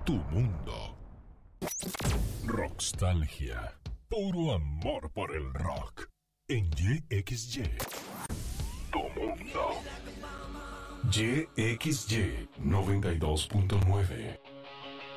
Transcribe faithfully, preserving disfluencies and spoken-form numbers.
tu mundo. Rockstalgia. Puro amor por el rock. En Y X Y. Tu mundo. Y X Y noventa y dos punto nueve.